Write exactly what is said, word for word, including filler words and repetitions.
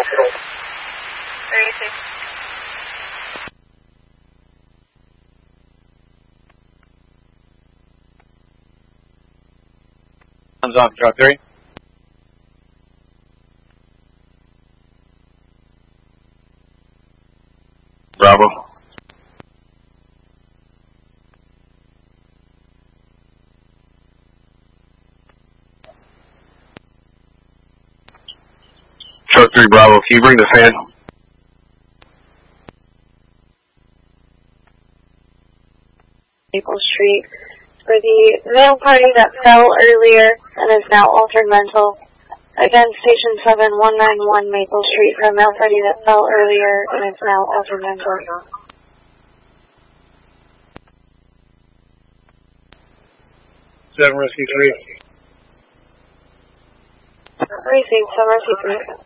Very safe. Hands off, drop three. Bravo. Truck three Bravo, can you bring the fan? Maple Street. For the male party that fell earlier and is now altered mental. Again, Station seven one nine one Maple Street for a male party that fell earlier and is now altered mental. Seven Rescue three. Received, seven Rescue three.